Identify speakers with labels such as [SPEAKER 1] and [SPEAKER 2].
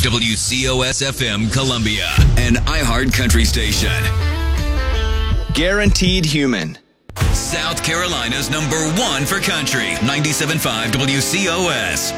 [SPEAKER 1] WCOS FM Columbia, an iHeart Country station.
[SPEAKER 2] Guaranteed Human.
[SPEAKER 1] South Carolina's #1 for country. 97.5 WCOS.